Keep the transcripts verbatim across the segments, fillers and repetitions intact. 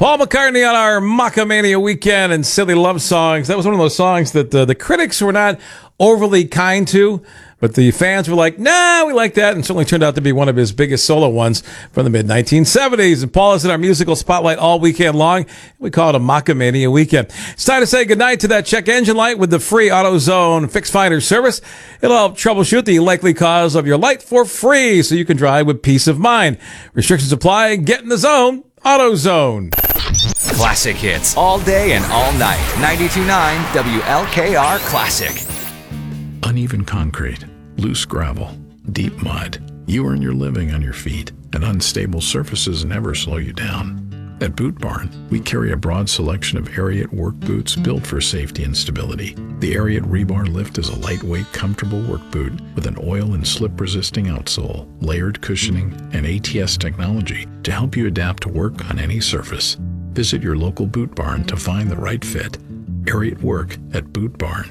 Paul McCartney on our Macamania weekend and silly love songs. That was one of those songs that uh, the critics were not overly kind to, but the fans were like, nah, we like that, and certainly turned out to be one of his biggest solo ones from the mid nineteen seventies. And Paul is in our musical spotlight all weekend long. We call it a Macamania weekend. It's time to say goodnight to that check engine light with the free AutoZone Fix Finder service. It'll help troubleshoot the likely cause of your light for free so you can drive with peace of mind. Restrictions apply. Get in the zone. AutoZone. Classic hits all day and all night. ninety-two point nine W L K R Classic. Uneven concrete, loose gravel, deep mud. You earn your living on your feet, and unstable surfaces never slow you down. At Boot Barn, we carry a broad selection of Ariat work boots built for safety and stability. The Ariat Rebar Lift is a lightweight, comfortable work boot with an oil and slip-resisting outsole, layered cushioning, and A T S technology to help you adapt to work on any surface. Visit your local Boot Barn to find the right fit. Ariat Work at Boot Barn.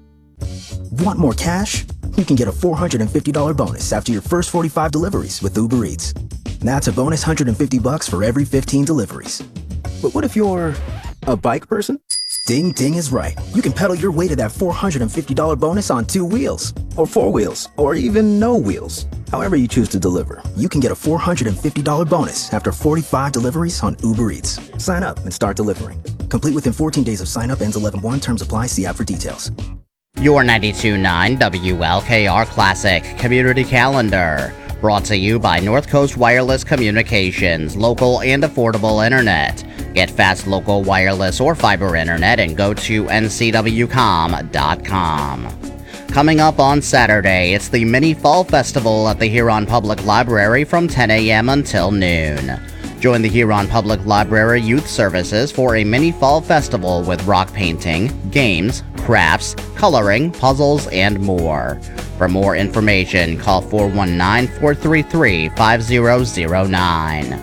Want more cash? You can get a four hundred fifty dollars bonus after your first forty-five deliveries with Uber Eats. That's a bonus one hundred fifty bucks for every fifteen deliveries. But what if you're a bike person? Ding Ding is right. You can pedal your way to that four hundred fifty dollars bonus on two wheels, or four wheels, or even no wheels. However you choose to deliver, you can get a four hundred fifty dollars bonus after forty-five deliveries on Uber Eats. Sign up and start delivering. Complete within fourteen days of sign up, ends eleven one. Terms apply. See app for details. Your ninety-two point nine W L K R Classic Community Calendar. Brought to you by North Coast Wireless Communications, local and affordable internet. Get fast local wireless or fiber internet and go to N C W com dot com. Coming up on Saturday, it's the Mini Fall Festival at the Huron Public Library from ten a.m. until noon. Join the Huron Public Library Youth Services for a mini fall festival with rock painting, games, crafts, coloring, puzzles, and more. For more information, call four one nine, four three three, five zero zero nine.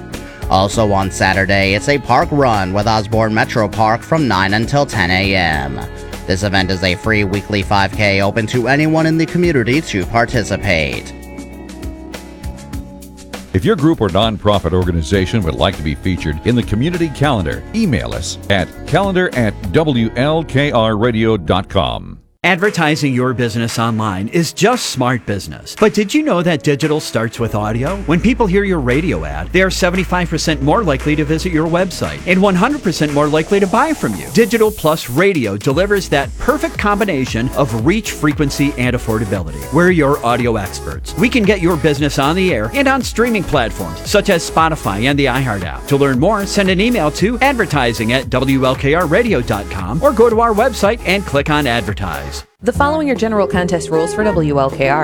Also on Saturday, it's a park run with Osborne Metro Park from nine until ten a.m. This event is a free weekly five K open to anyone in the community to participate. If your group or nonprofit organization would like to be featured in the community calendar, email us at calendar at W L K R radio dot com. Advertising your business online is just smart business. But did you know that digital starts with audio? When people hear your radio ad, they are seventy-five percent more likely to visit your website and one hundred percent more likely to buy from you. Digital plus radio delivers that perfect combination of reach, frequency, and affordability. We're your audio experts. We can get your business on the air and on streaming platforms such as Spotify and the iHeart app. To learn more, send an email to advertising at W L K R radio dot com or go to our website and click on advertise. The following are general contest rules for W L K R.